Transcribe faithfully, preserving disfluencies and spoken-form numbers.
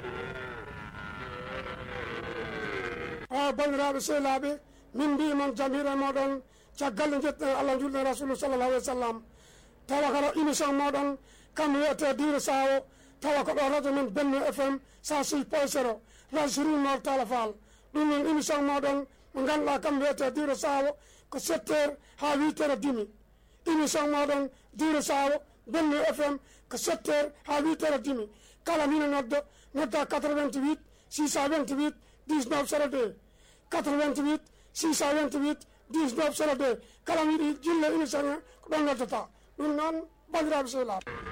a bandiraɓe sehlaɓe min mbimon jamira moɗon caggal nde jetɗen Allah julɗen rasulu sallallah alih wa sallam tawa kala émission moɗon kam wiyete Dina Sawo tawa ko ɗo radio men Benno F M cent six point zéro rasiri nor Talla Fall ɗum noon émission moɗon mo ganduɗa kam wiyete Dina Sawo ko sept heures ha huit heures demi émission moɗon Dina Sawo Benno F M ko sept heures ha huit heures demi kala mina nodda nodda quatre-vingt-huit six cent vingt-huit dix-neuf zéro deux quatre-vingt-huit six cent vingt-huit dix-neuf zéro deux kala mi yiɗi jille émission ko ɗon noddata ɗum noon bandiraɓe sehlaɓe